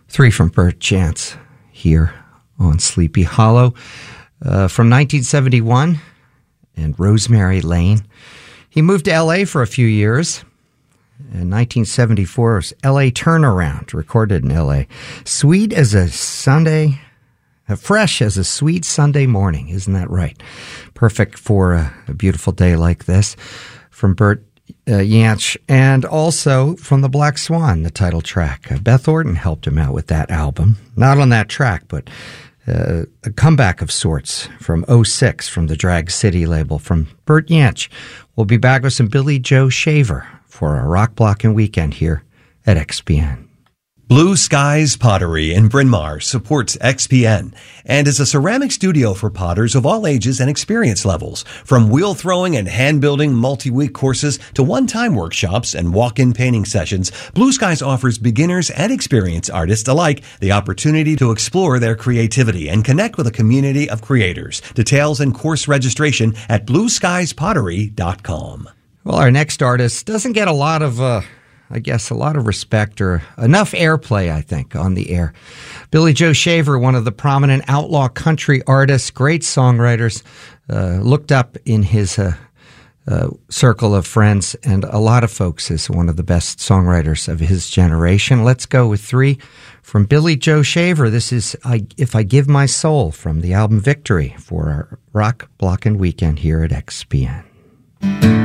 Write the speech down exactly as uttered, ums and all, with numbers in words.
Three from Bert Jansch here on Sleepy Hollow. Uh, from nineteen seventy-one and Rosemary Lane. He moved to L A for a few years. In nineteen seventy-four, L A Turnaround, recorded in L A. Sweet as a Sunday, uh, fresh as a sweet Sunday morning. Isn't that right? Perfect for a, a beautiful day like this. From Bert uh, Jansch, and also from the Black Swan, the title track. Uh, Beth Orton helped him out with that album. Not on that track, but uh, a comeback of sorts from oh six from the Drag City label. From Bert Jansch, we'll be back with some Billy Joe Shaver for a Rock Blockin' Weekend here at X P N. Blue Skies Pottery in Bryn Mawr supports X P N and is a ceramic studio for potters of all ages and experience levels. From wheel throwing and hand building multi-week courses to one-time workshops and walk-in painting sessions, Blue Skies offers beginners and experienced artists alike the opportunity to explore their creativity and connect with a community of creators. Details and course registration at blue skies pottery dot com. Well, our next artist doesn't get a lot of, uh, I guess, a lot of respect or enough airplay, I think, on the air. Billy Joe Shaver, one of the prominent outlaw country artists, great songwriters, uh, looked up in his uh, uh, circle of friends, and a lot of folks is one of the best songwriters of his generation. Let's go with three from Billy Joe Shaver. This is I, If I Give My Soul from the album Victory for our Rock Blockin' Weekend here at X P N.